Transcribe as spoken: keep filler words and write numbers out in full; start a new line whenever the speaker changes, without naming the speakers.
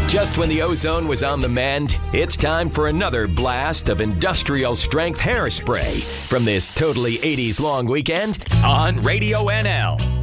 Just when the ozone was on the mend, it's time for another blast of industrial strength hairspray from this totally eighties long weekend on Radio N L.